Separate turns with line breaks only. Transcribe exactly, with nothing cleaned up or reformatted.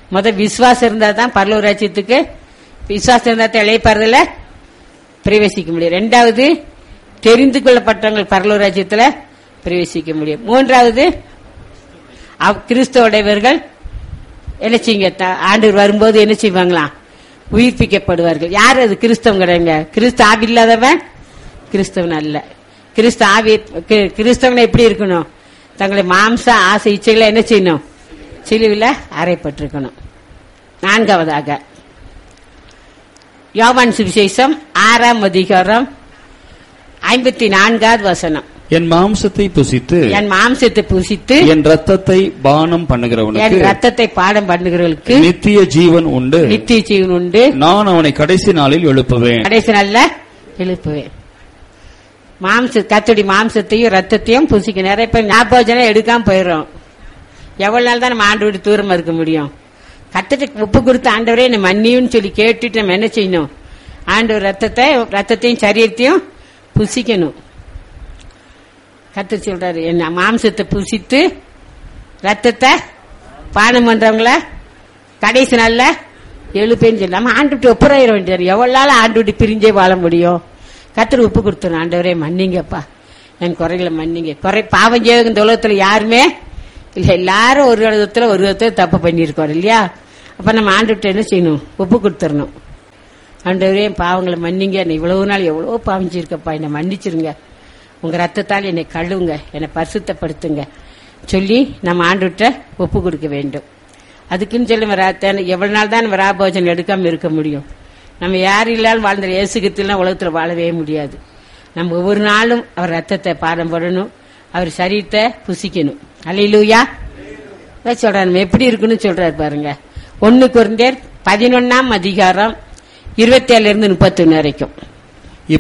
முத விசுவாசம் இருந்தா தான் பரலோக ராஜ்யத்துக்கு, விசுவாசம் இருந்தா தான் இளைப்பாறுதல பிரவேசிக்க முடியும். ரெண்டாவது, தெரிந்து கொள்ளப்பட்டவங்க பரலோக ராஜ்யத்துல பிரவேசிக்க முடியும். மூன்றாவது, கிறிஸ்தவடையவர்கள் என்ன செய்யுங்க, ஆண்டவர் வரும்போது என்ன செய்வாங்களாம், உயிர்ப்பிக்கப்படுவார்கள். யார் அது? கிறிஸ்தவம் கிடையாங்க. கிறிஸ்து ஆவி இல்லாதவன் கிறிஸ்தவன் அல்ல. கிறிஸ்து ஆவி, கிறிஸ்தவன் எப்படி இருக்கணும்? தங்களை மாம்ச ஆசை இச்சைகளை என்ன செய்யணும், சிலுவையில் அறைப்பட்டிருக்கணும். நான்காவதாக யோவான் சுவிசேஷம் ஆறாம் அதிகாரம் ஐம்பத்தி நான்காவது வசனம்.
என் மாம்சத்தை புசித்து
என் மாம்சத்தை புசித்து
என் ரத்தத்தை பானம் பண்ணுகிறவனுக்கு,
என் ரத்தத்தை பானம் பண்ணுகிறவர்களுக்கு
நித்திய ஜீவன் உண்டு,
நித்திய ஜீவன் உண்டு.
நான் அவனை கடைசி நாளில் எழுப்புவேன்.
கடைசி நாள்ல எழுப்புவேன். மாம்ச கத்தடி மாம்சத்தையும் ரத்தத்தையும் புசிக்க. நிறைய பேர் ஞாபகம் எடுக்காம போயிடும். எவ்வளவு நாள் தான் நம்ம ஆண்டு விட்டு தூரமா இருக்க முடியும்? கத்தட்டு உப்பு கொடுத்த ஆண்டவரே என்ன மன்னியும் சொல்லி கேட்டுட்டு நம்ம என்ன செய்யணும், ஆண்டவர் ரத்தத்தை ரத்தத்தையும் சரீரத்தையும் புசிக்கணும். கத்து சொல்றாரு, என்ன மாம்சத்தை புசித்து ரத்தத்தை பானம் பண்றவங்கள கடைசி நாள்ல எழுப்பேன்னு சொல்லி நம்ம ஆண்டு விட்டு ஒப்புராயிர வேண்டியது. எவ்வளவு நாள் ஆண்டு விட்டு பிரிஞ்சே வாழ முடியும்? கத்தர் உப்பு கொடுத்துரும். ஆண்டவரே மன்னிங்கப்பா, என் குறைகளை மன்னிங்க. குறை பாவம் செய்ய இந்த உலகத்துல யாருமே இல்ல, எல்லாரும் ஒரு விதத்துல ஒரு விதத்துல தப்பு பண்ணிருக்கோம் இல்லையா? அப்ப நம்ம ஆண்டு விட்டு என்ன செய்யணும், ஒப்பு கொடுத்துடணும். ஆண்டவரே பாவங்களை மன்னிங்க, என்னை இவ்வளவு நாள் எவ்வளவு பாவம் செய்யிருக்கப்பா, என்னை மன்னிச்சிருங்க, உங்க ரத்தத்தால் என்னை கழுவுங்க, என்னை பரிசுத்தப்படுத்துங்க சொல்லி நம்ம ஆண்டு விட்ட ஒப்பு கொடுக்க வேண்டும். அதுக்குன்னு சொல்லி எவ்வளவு நாள் தான் நம்ம ராபோஜனம் எடுக்காம இருக்க முடியும்? நம்ம யாரும் இல்லாலும் வாழ்ந்த இயேசுகிறிஸ்துலாம் உலகத்துல வாழவே முடியாது. நம்ம ஒவ்வொரு நாளும் அவர் ரத்தத்தை பானம் பண்ணணும், அவர் சரீரத்தை புசிக்கணும். அல்லேலூயா சொல்றாரு. நம்ம எப்படி இருக்குன்னு சொல்றாரு பாருங்க. ஒன்னு கொரிந்தியர் பதினொன்னாம் அதிகாரம் இருபத்தி ஏழுல இருந்து முப்பத்தி ஒன்னு வரைக்கும்.